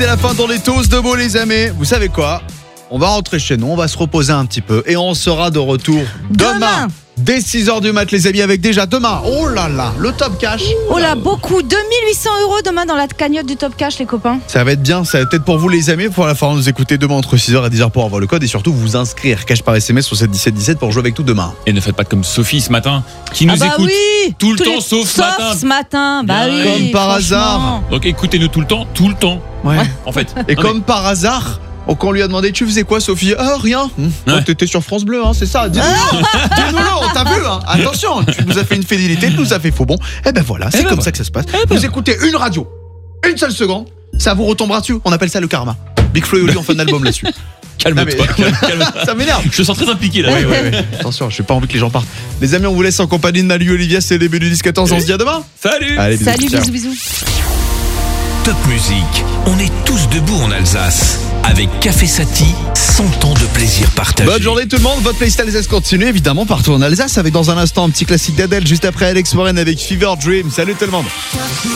C'est la fin dans les toasts de mots, les amis. Vous savez quoi ? On va rentrer chez nous, on va se reposer un petit peu et on sera de retour demain. Dès 6h du mat, les amis, avec déjà demain, oh là là, le Top Cash. Oh là, beaucoup, 2800 € demain dans la cagnotte du Top Cash, les copains. Ça va être bien, ça va être pour vous, les amis. Pour la fin, nous écouter demain entre 6h et 10h pour avoir le code et surtout vous inscrire cash par SMS sur 1717 pour jouer avec tout demain. Et ne faites pas comme Sophie ce matin, qui nous écoute tout le temps, sauf ce matin. Bah oui, comme par hasard. Donc écoutez-nous tout le temps. Ouais. En fait. Et comme par hasard. Quand on lui a demandé, tu faisais quoi, Sophie ? Rien. T'étais sur France Bleu, c'est ça. Dis-nous-le, on t'a vu. Attention, tu nous as fait une fidélité, tu nous as fait faux bon. Eh ben voilà, c'est comme ça que ça se passe. Vous écoutez une radio, une seule seconde, ça vous retombera dessus. On appelle ça le karma. Big Flo et Oli ont fait un album là-dessus. Calme-toi. Ça m'énerve. Je me sens très impliqué là. Ouais. Attention, j'ai pas envie que les gens partent. Les amis, on vous laisse en compagnie de Manu et Olivia. C'est le début du 10-14. On se dit à demain. Salut. Allez, bisous. Salut, bisous. Top musique, on est tous debout en Alsace. Avec Café Sati, 100 ans de plaisir partagé. Bonne journée tout le monde, votre playlist Alsace continue évidemment partout en Alsace avec dans un instant un petit classique d'Adèle juste après Alex Warren avec Fever Dream. Salut tout le monde.